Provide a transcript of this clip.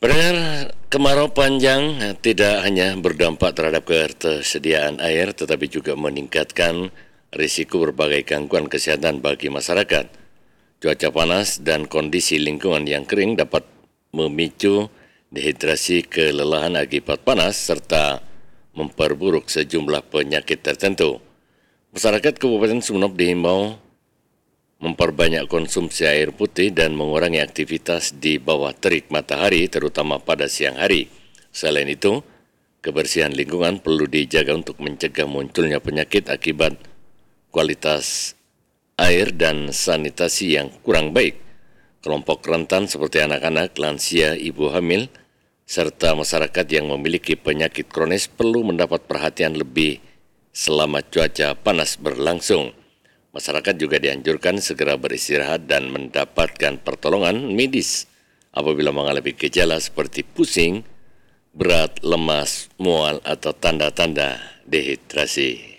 Pendengar, kemarau panjang tidak hanya berdampak terhadap ketersediaan air, tetapi juga meningkatkan risiko berbagai gangguan kesehatan bagi masyarakat. Cuaca panas dan kondisi lingkungan yang kering dapat memicu dehidrasi, kelelahan akibat panas, serta memperburuk sejumlah penyakit tertentu. Masyarakat Kabupaten Sumeneb dihimbau memperbanyak konsumsi air putih dan mengurangi aktivitas di bawah terik matahari, terutama pada siang hari. Selain itu, kebersihan lingkungan perlu dijaga untuk mencegah munculnya penyakit akibat kualitas air dan sanitasi yang kurang baik. Kelompok rentan seperti anak-anak, lansia, ibu hamil, serta masyarakat yang memiliki penyakit kronis perlu mendapat perhatian lebih selama cuaca panas berlangsung. Masyarakat juga dianjurkan segera beristirahat dan mendapatkan pertolongan medis apabila mengalami gejala seperti pusing, berat, lemas, mual, atau tanda-tanda dehidrasi.